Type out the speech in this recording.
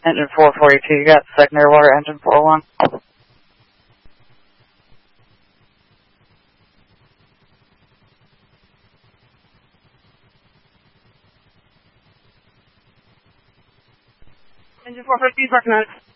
Engine 442, you got secondary water, engine 41. Engine 450, parking on it.